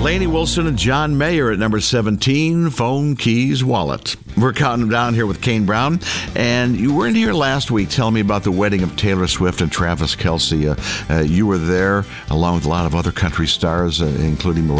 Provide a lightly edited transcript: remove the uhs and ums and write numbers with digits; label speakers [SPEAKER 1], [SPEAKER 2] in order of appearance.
[SPEAKER 1] Lainey Wilson and John Mayer at number 17, Phone, Keys, Wallet. We're counting them down here with Kane Brown. And you weren't here last week telling me about the wedding of Taylor Swift and Travis Kelce. You were there along with a lot of other country stars, including